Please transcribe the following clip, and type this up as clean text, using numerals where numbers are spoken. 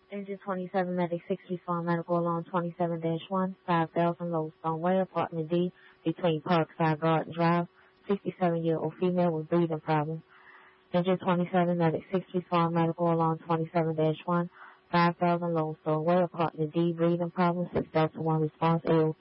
Engine 27, Medic 60, Farm Medical Alarm 27-1, 5000 Lodestone Way, Apartment D, between Parkside Garden Drive. 67-year-old female with breathing problems. Engine 27, Medic 60, Farm Medical Alarm 27-1, 5000 Lodestone Way, Apartment D, breathing problems. 6 Delta 1 response, AOT